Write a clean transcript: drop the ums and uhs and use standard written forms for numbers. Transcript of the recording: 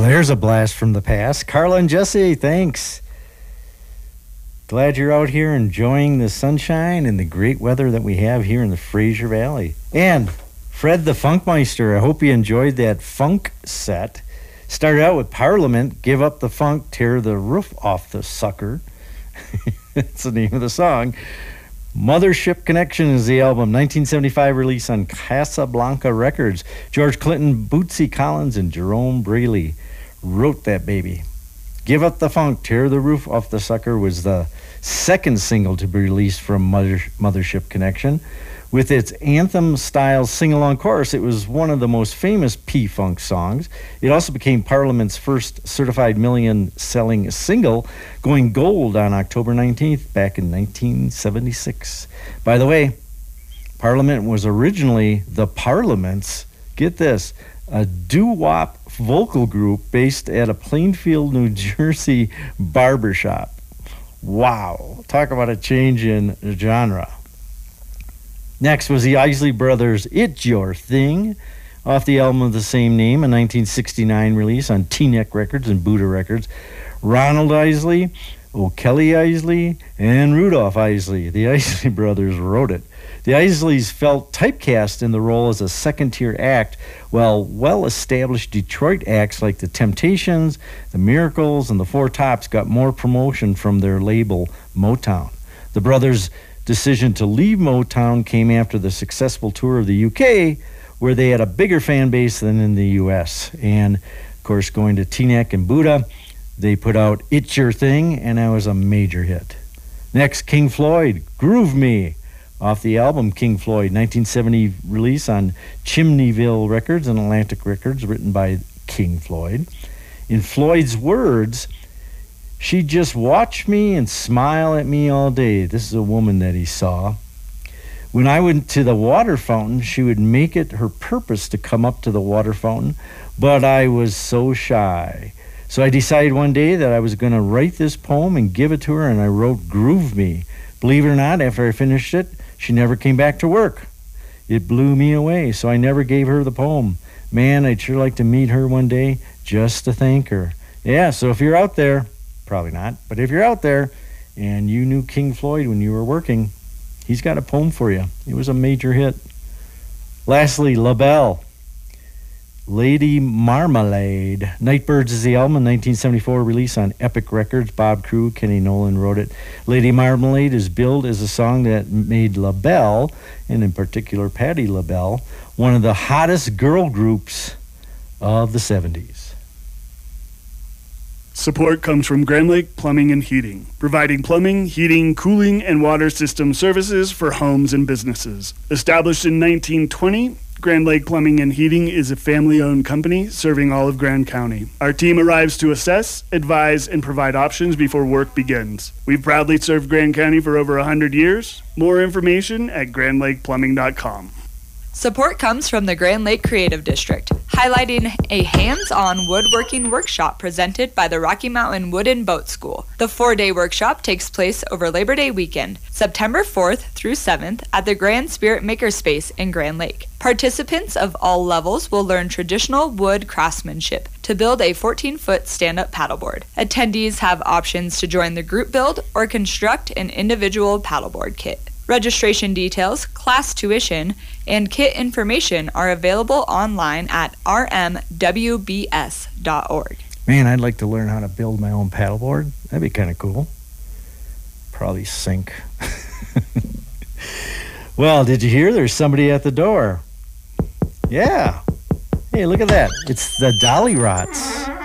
Well, there's a blast from the past. Carla and Jesse, thanks. Glad you're out here enjoying the sunshine and the great weather that we have here in the Fraser Valley. And Fred the Funkmeister, I hope you enjoyed that funk set. Started out with Parliament, Give Up the Funk, Tear the Roof Off the Sucker. That's the name of the song. Mothership Connection is the album, 1975 release on Casablanca Records. George Clinton, Bootsy Collins, and Jerome Braley wrote that baby. Give Up the Funk, Tear the Roof Off the Sucker was the second single to be released from Mothership Connection. With its anthem-style sing-along chorus, it was one of the most famous P-Funk songs. It also became Parliament's first certified million-selling single, going gold on October 19th back in 1976. By the way, Parliament was originally the Parliaments, get this, a doo-wop vocal group based at a Plainfield, New Jersey barbershop. Wow, talk about a change in genre. Next was the Isley Brothers' It's Your Thing, off the album of the same name, a 1969 release on T-Neck Records and Buddha Records. Ronald Isley, O'Kelly Isley, and Rudolph Isley, the Isley Brothers, wrote it. The Isleys felt typecast in the role as a second-tier act, while well-established Detroit acts like the Temptations, the Miracles, and the Four Tops got more promotion from their label, Motown. The brothers' decision to leave Motown came after the successful tour of the UK, where they had a bigger fan base than in the US. And, of course, going to T-Neck and Buddha, they put out It's Your Thing, and that was a major hit. Next, King Floyd, Groove Me, off the album King Floyd, 1970 release on Chimneyville Records and Atlantic Records, written by King Floyd. In Floyd's words, she'd just watch me and smile at me all day. This is a woman that he saw. When I went to the water fountain, she would make it her purpose to come up to the water fountain, but I was so shy. So I decided one day that I was going to write this poem and give it to her, and I wrote Groove Me. Believe it or not, after I finished it, she never came back to work. It blew me away, so I never gave her the poem. Man, I'd sure like to meet her one day just to thank her. Yeah, so if you're out there, probably not, but if you're out there and you knew King Floyd when you were working, he's got a poem for you. It was a major hit. Lastly, LaBelle, Lady Marmalade. Nightbirds is the album, 1974 release on Epic Records. Bob Crew, Kenny Nolan wrote it. Lady Marmalade is billed as a song that made LaBelle, and in particular Patti LaBelle, one of the hottest girl groups of the 70s. Support comes from Grand Lake Plumbing and Heating, providing plumbing, heating, cooling, and water system services for homes and businesses. Established in 1920, Grand Lake Plumbing and Heating is a family-owned company serving all of Grand County. Our team arrives to assess, advise, and provide options before work begins. We've proudly served Grand County for over 100 years. More information at grandlakeplumbing.com. Support comes from the Grand Lake Creative District, highlighting a hands-on woodworking workshop presented by the Rocky Mountain Wood and Boat School. The 4-day workshop takes place over Labor Day weekend, September 4th through 7th at the Grand Spirit Makerspace in Grand Lake. Participants of all levels will learn traditional wood craftsmanship to build a 14-foot stand-up paddleboard. Attendees have options to join the group build or construct an individual paddleboard kit. Registration details, class tuition, and kit information are available online at rmwbs.org. Man, I'd like to learn how to build my own paddleboard. That'd be kind of cool. Probably sink. Well, did you hear? There's somebody at the door. Yeah. Hey, look at that. It's the Dolly Rots.